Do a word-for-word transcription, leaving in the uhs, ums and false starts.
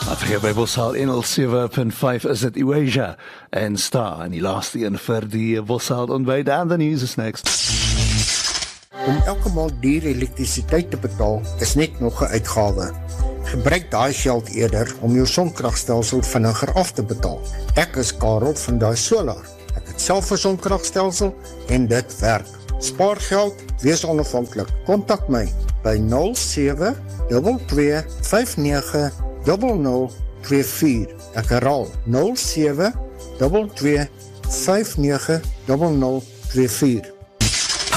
Afrika by Bosaal een nul sewe punt vyf is dit Ewasia en Star en die laaste een vir die Bosaal ontbyt and the news is next. Om elke maand duur elektrisiteit te betaal is net nog 'n uitgawe. Gebruik daai geld eerder om jou sonkragstelsel vinniger af te betaal. Ek is Karel van Daai Solar. Ek het self 'n sonkragstelsel en dit werk. Spaar geld, wees onafhanklik. Kontak my by nul sewe twee twee vyf nege nul nul twee vier. Ek herhaal nul sewe twee twee vyf nege nul nul twee vier.